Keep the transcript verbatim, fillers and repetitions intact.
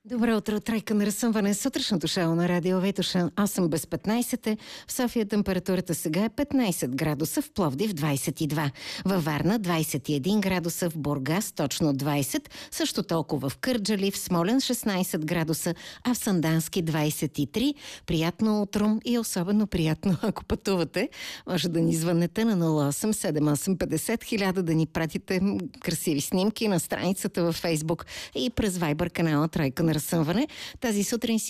Добро утро, тройка на разсъмване. Сутрешното шоу на радио Витоша осем без петнайсет. В София температурата сега е петнайсет градуса, в Пловдив двайсет и два. Във Варна двайсет и един градуса, в Бургас точно двайсет, също толкова в Кърджали, в Смолян шестнайсет градуса, а в Сандански двайсет и три. Приятно утро и особено приятно, ако пътувате. Може да ни звънете на нула осем седем осем петдесет хиляда, да ни пратите красиви снимки на страницата във Фейсбук и през Вайбър канала Тройка на разсъмване. Тази сутрин си